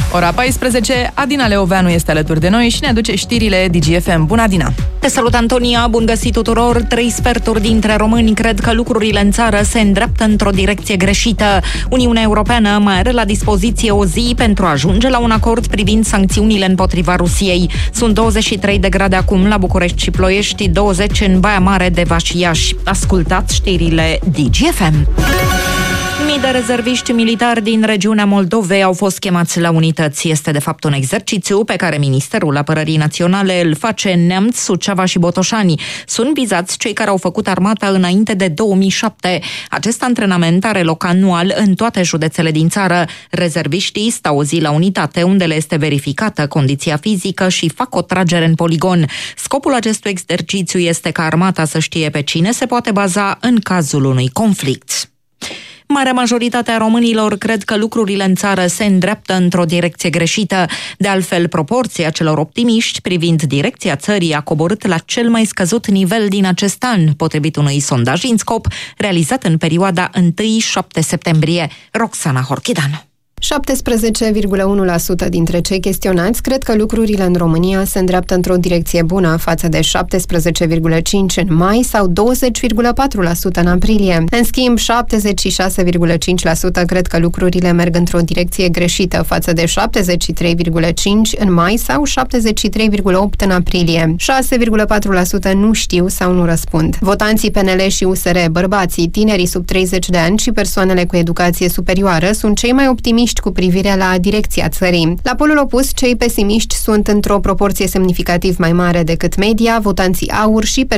Ora 14, Adina Leoveanu este alături de noi și ne aduce știrile DGFM. Bună, Adina! Te salut, Antonia! Bun găsit tuturor! 3 sferturi dintre români cred că lucrurile în țară se îndreaptă într-o direcție greșită. Uniunea Europeană mai are la dispoziție o zi pentru a ajunge la un acord privind sancțiunile împotriva Rusiei. Sunt 23 de grade acum la București și Ploiești, 20 în Baia Mare, Deva și Iași. Ascultați știrile DGFM! Mii de rezerviști militari din regiunea Moldovei au fost chemați la unități. Este de fapt un exercițiu pe care Ministerul Apărării Naționale îl face în Neamț, Suceava și Botoșani. Sunt vizați cei care au făcut armata înainte de 2007. Acest antrenament are loc anual în toate județele din țară. Rezerviștii stau o zi la unitate unde le este verificată condiția fizică și fac o tragere în poligon. Scopul acestui exercițiu este ca armata să știe pe cine se poate baza în cazul unui conflict. Marea majoritate a românilor cred că lucrurile în țară se îndreaptă într-o direcție greșită. De altfel, proporția celor optimiști privind direcția țării a coborât la cel mai scăzut nivel din acest an, potrivit unui sondaj INSCOP realizat în perioada 1-7 septembrie. Roxana Horchidan. 17,1% dintre cei chestionați cred că lucrurile în România se îndreaptă într-o direcție bună, față de 17,5% în mai sau 20,4% în aprilie. În schimb, 76,5% cred că lucrurile merg într-o direcție greșită, față de 73,5% în mai sau 73,8% în aprilie. 6,4% nu știu sau nu răspund. Votanții PNL și USR, bărbații, tinerii sub 30 de ani și persoanele cu educație superioară sunt cei mai optimiști cu privire la direcția țării. La polul opus, cei pesimiști sunt într-o proporție semnificativ mai mare decât media, votanții AUR și